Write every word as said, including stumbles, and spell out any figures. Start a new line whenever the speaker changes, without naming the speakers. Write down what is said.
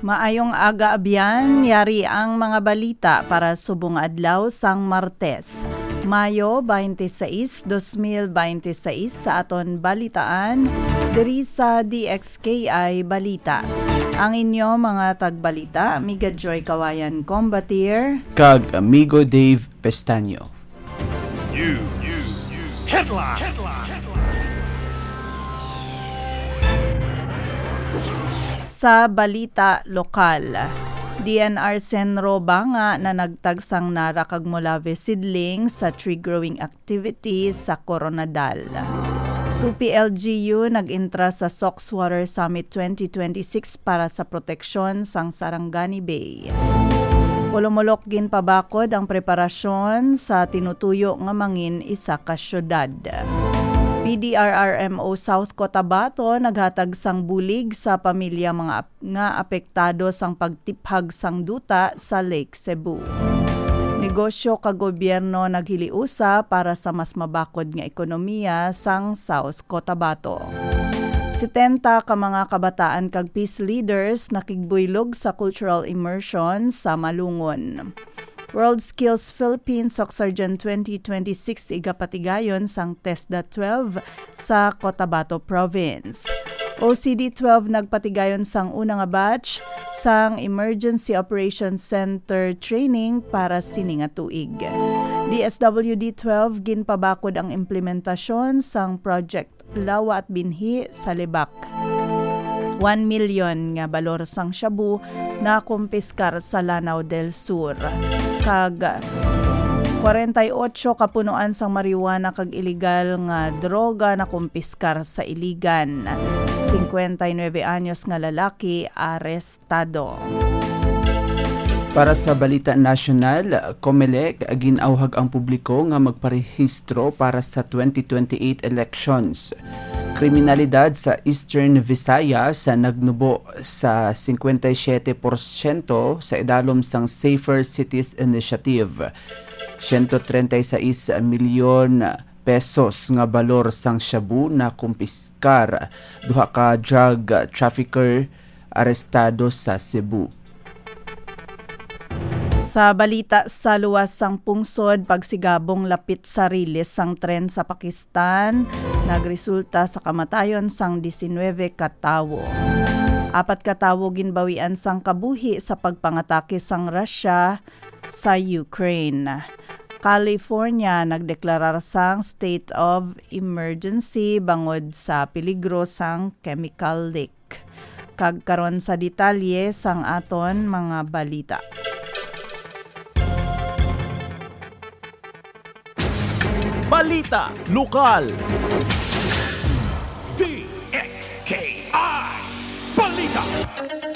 Maayong aga abyan, yari ang mga balita para subong adlaw sang Martes, Mayo twenty-six, twenty twenty-six sa aton balitaan diri sa D X K I Balita. Ang inyo mga tagbalita, Amiga Joy Kawayan Combatier
kag amigo Dave Pestaño.
You, you, you. Headline. Headline.
Sa balita lokal, D N R Senro Banga na nagtagsang nara kag molave seedling sa tree growing activities sa Coronadal. two P L G U nag-intra sa Soxwater Summit twenty twenty-six para sa proteksyon sang Sarangani Bay. Pulumulok gin pabakod ang preparasyon sa tinutuyo nga mangin isa ka syudad. P D R R M O South Cotabato naghatag sang bulig sa pamilya mga ap- nga apektado sang pagtiphag sang duta sa Lake Cebu. Negosyo ka gobyerno naghiliusa para sa mas mabakod nga ekonomiya sang South Cotabato. setenta ka mga kabataan kag peace leaders nakigbuylog sa cultural immersion sa Malungon. World Skills Philippines Soxargen twenty twenty-six igapatigayon sang TESDA twelve sa Cotabato Province. O C D twelve nagpatigayon sang una nga batch sang Emergency Operations Center training para sini nga tuig. D S W D twelve ginpabakod ang implementasyon sang Project Lawa at Binhi sa Lebak. one million nga balor sang shabu na kumpiskar sa Lanao del Sur. Kag forty-eight kapunuan sang marijuana kag illegal nga droga na kumpiskar sa Iligan. fifty-nine anyos nga lalaki arestado.
Para sa balita nasyonal, COMELEC ginawhag ang publiko nga magparehistro para sa twenty twenty-eight elections. Kriminalidad sa Eastern Visayas sa nagnubo sa fifty-seven percent sa idalom sang Safer Cities Initiative. one hundred thirty-six milyon pesos nga balor sang shabu na kumpiskar. Duha ka drug trafficker arestado sa Cebu.
Sa balita sa luwas sang pungsod, pagsigabong lapit sa rilis sang tren sa Pakistan, nagresulta sa kamatayon sang nineteen ka tawo. Apat ka tawo ginbawian sang kabuhi sa pagpangatake sang Russia sa Ukraine. California nagdeklarar sang state of emergency bangod sa peligro sang chemical leak. Kagkaron sa detalye sang aton mga balita.
Balita lokal.